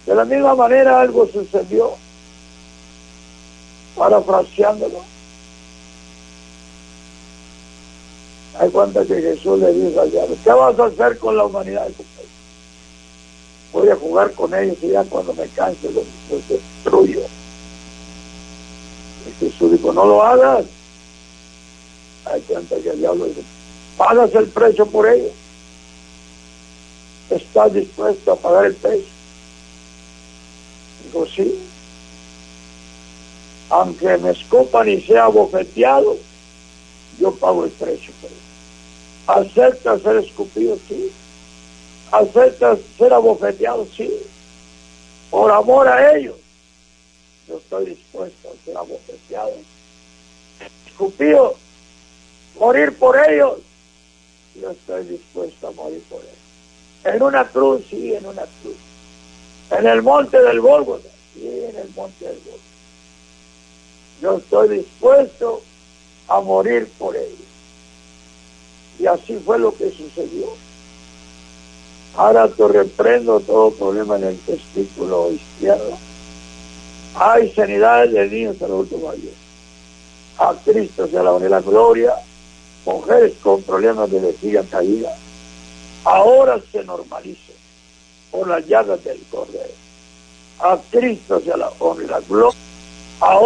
De la misma manera algo sucedió, parafraseándolo. Hay cuenta que Jesús le dijo al diablo: ¿qué vas a hacer con la humanidad? Voy a jugar con ellos y ya cuando me canse los destruyo. Y Jesús dijo: no lo hagas. Hay cuenta que el diablo dijo: pagas el precio por ellos. ¿Estás dispuesto a pagar el precio? Digo: sí. Aunque me escupan y sea bofeteado, yo pago el precio por ellos. ¿Aceptas ser escupido? Sí. ¿Aceptas ser abofeteado? Sí. Por amor a ellos, yo estoy dispuesto a ser abofeteado, escupido, morir por ellos. Yo estoy dispuesto a morir por ellos. En una cruz, sí, en una cruz. En el monte del Gólgota, sí, en el monte del Gólgota. Yo estoy dispuesto a morir por ellos. Y así fue lo que sucedió. Ahora te reprendo todo problema en el testículo izquierdo. Hay sanidades de niños a los últimos días. A Cristo sea la honra y la gloria. Mujeres con problemas de vejiga caída, ahora se normalizan por las llagas del Cordero. A Cristo sea la honra y la gloria. Ahora